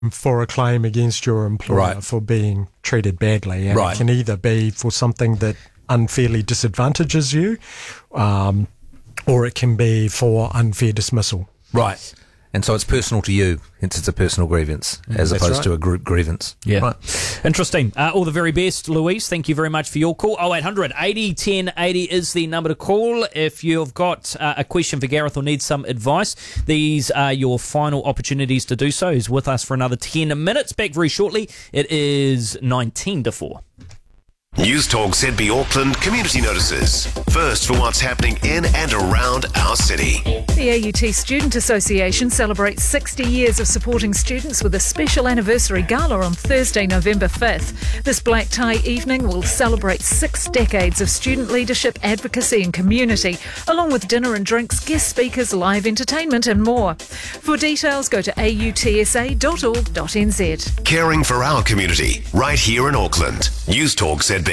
for a claim against your employer for being treated badly. And it can either be for something that unfairly disadvantages you, or it can be for unfair dismissal. Right. And so it's personal to you, hence it's a personal grievance, as opposed to a group grievance. Yeah. Right. Interesting. All the very best, Louise. Thank you very much for your call. 0800 80 1080 is the number to call if you've got a question for Gareth or need some advice. These are your final opportunities to do so. He's with us for another 10 minutes. Back very shortly. It is 19 to 4. News Talk ZB Auckland community notices. First for what's happening in and around our city. The AUT Student Association celebrates 60 years of supporting students with a special anniversary gala on Thursday, November 5th. This black tie evening will celebrate 6 decades of student leadership, advocacy and community, along with dinner and drinks, guest speakers, live entertainment and more. For details, go to autsa.org.nz. Caring for our community, right here in Auckland. News Talk ZB.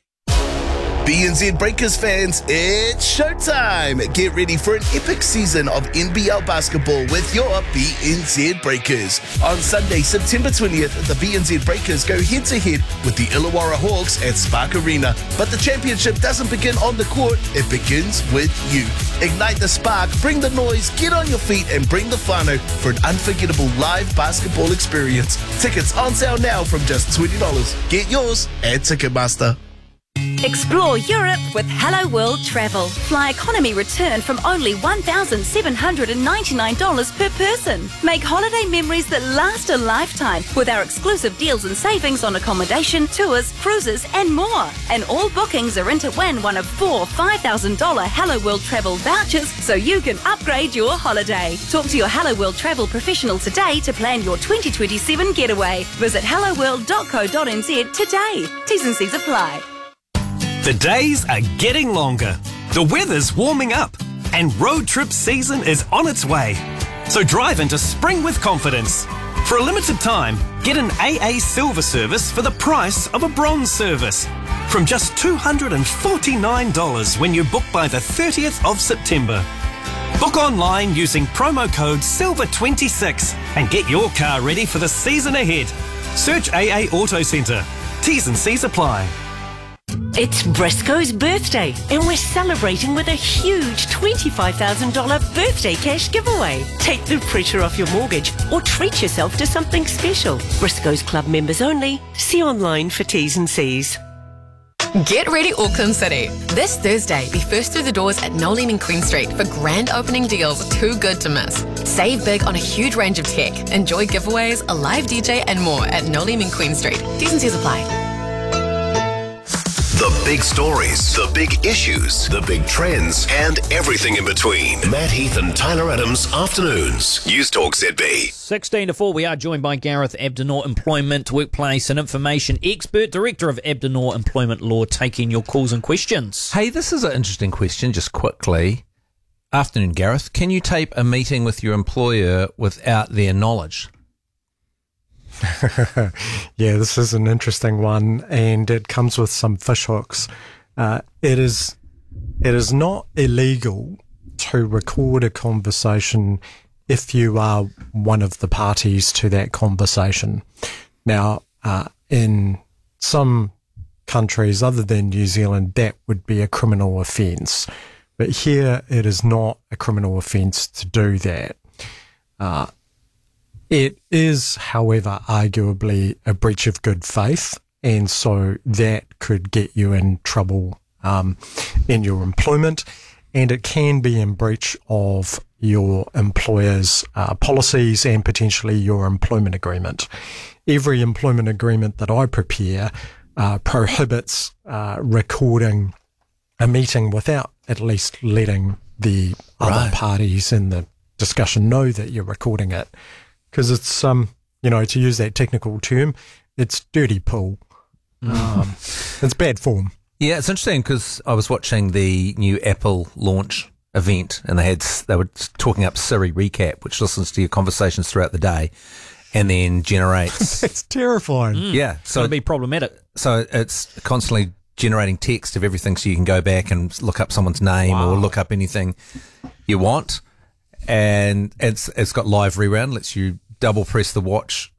BNZ Breakers fans, it's showtime! Get ready for an epic season of NBL basketball with your BNZ Breakers. On Sunday, September 20th, the BNZ Breakers go head-to-head with the Illawarra Hawks at Spark Arena. But the championship doesn't begin on the court, it begins with you. Ignite the spark, bring the noise, get on your feet and bring the whānau for an unforgettable live basketball experience. Tickets on sale now from just $20. Get yours at Ticketmaster. Explore Europe with Hello World Travel. Fly economy return from only $1,799 per person. Make holiday memories that last a lifetime with our exclusive deals and savings on accommodation, tours, cruises and more. And all bookings are in to win one of 4 $5,000 Hello World Travel vouchers so you can upgrade your holiday. Talk to your Hello World Travel professional today to plan your 2027 getaway. Visit helloworld.co.nz today. T's and C's apply. The days are getting longer, the weather's warming up, and road trip season is on its way. So drive into spring with confidence. For a limited time, get an AA Silver service for the price of a Bronze service. From just $249 when you book by the 30th of September. Book online using promo code SILVER26 and get your car ready for the season ahead. Search AA Auto Centre. T's and C's apply. It's Briscoe's birthday, and we're celebrating with a huge $25,000 birthday cash giveaway. Take the pressure off your mortgage or treat yourself to something special. Briscoe's Club members only. See online for T's and C's. Get ready, Auckland City. This Thursday, be first through the doors at Nolim and Queen Street for grand opening deals too good to miss. Save big on a huge range of tech. Enjoy giveaways, a live DJ and more at Nolim and Queen Street. T's and C's apply. The big stories, the big issues, the big trends, and everything in between. Matt Heath and Tyler Adams, Afternoons. News Talk ZB. 16 to 4, we are joined by Gareth Abdenor, Employment, Workplace and Information Expert, Director of Abdenor Employment Law, taking your calls and questions. Hey, this is an interesting question, just quickly. Afternoon, Gareth. Can you tape a meeting with your employer without their knowledge? Yeah, this is an interesting one, and it comes with some fishhooks. It is not illegal to record a conversation if you are one of the parties to that conversation. Now, in some countries other than New Zealand, that would be a criminal offence. But here, it is not a criminal offence to do that. It is, however, arguably a breach of good faith, and so that could get you in trouble in your employment, and it can be in breach of your employer's policies and potentially your employment agreement. Every employment agreement that I prepare prohibits recording a meeting without at least letting the other parties in the discussion know that you're recording it. Because it's, to use that technical term, it's dirty pool. It's bad form. Yeah, it's interesting because I was watching the new Apple launch event, and they were talking up Siri Recap, which listens to your conversations throughout the day and then generates. It's terrifying. Yeah, so it'd be problematic. So it's constantly generating text of everything, so you can go back and look up someone's name or look up anything you want. And it's got live reround, lets you double press the watch